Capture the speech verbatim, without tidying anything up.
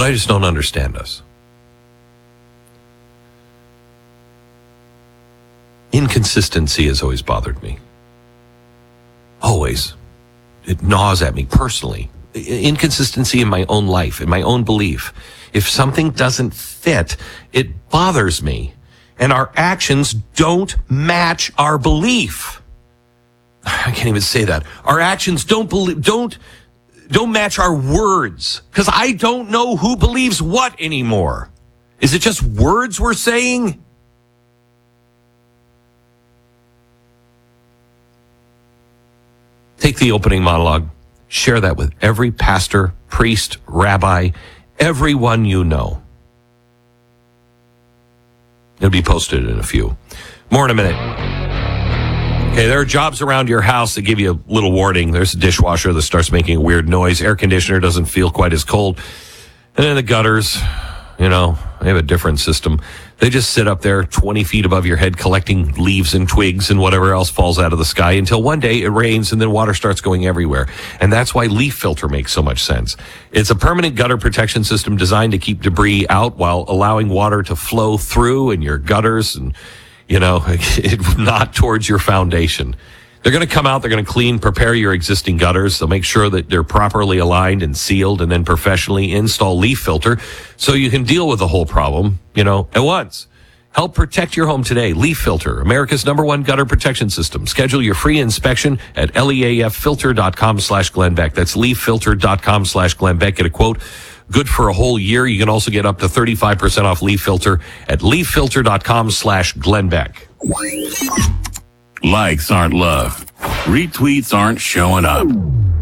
I just don't understand us. Inconsistency has always bothered me. Always. It gnaws at me personally. Inconsistency in my own life, in my own belief. If something doesn't fit, it bothers me. And our actions don't match our belief. I can't even say that. Our actions don't believe, don't, don't match our words. Because I don't know who believes what anymore. Is it just words we're saying? Take the opening monologue. Share that with every pastor, priest, rabbi, everyone you know. It'll be posted in a few. More in a minute. Okay, there are jobs around your house that give you a little warning. There's a dishwasher that starts making a weird noise. Air conditioner doesn't feel quite as cold. And then the gutters, you know, they have a different system. They just sit up there twenty feet above your head collecting leaves and twigs and whatever else falls out of the sky until one day it rains and then water starts going everywhere. And that's why Leaf Filter makes so much sense. It's a permanent gutter protection system designed to keep debris out while allowing water to flow through in your gutters and, you know, it, not towards your foundation. They're going to come out, they're going to clean, prepare your existing gutters. They'll make sure that they're properly aligned and sealed and then professionally install Leaf Filter so you can deal with the whole problem, you know, at once. Help protect your home today. Leaf Filter, America's number one gutter protection system. Schedule your free inspection at leaffilter.com slash Glenn Beck. That's leaffilter.com slash Glenn Beck. Get a quote. Good for a whole year. You can also get up to thirty-five percent off Leaf Filter at leaffilter.com slash Glenn Beck. Likes aren't love. Retweets aren't showing up.